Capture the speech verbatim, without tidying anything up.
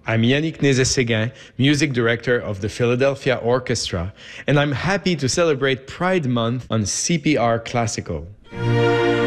I'm Yannick Nézet-Séguin, Music Director of the Philadelphia Orchestra, and I'm happy to celebrate Pride Month on C P R Classical.